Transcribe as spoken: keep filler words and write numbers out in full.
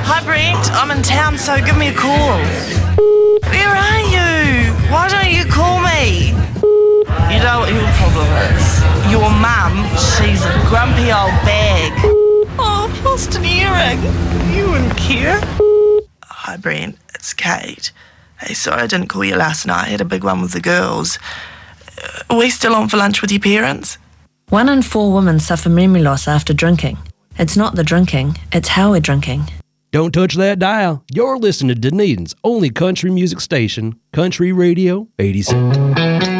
Hi, Brent. I'm in town, so give me a call. Where are you? Why don't you call me? You know what your problem is? Your mum, she's a grumpy old bag. Oh, I've lost an earring. You wouldn't care. Hi, Brent. It's Kate. Hey, sorry I didn't call you last night. I had a big one with the girls. Uh, are we still on for lunch with your parents? One in four women suffer memory loss after drinking. It's not the drinking, it's how we're drinking. Don't touch that dial. You're listening to Dunedin's only country music station, Country Radio eighty-six.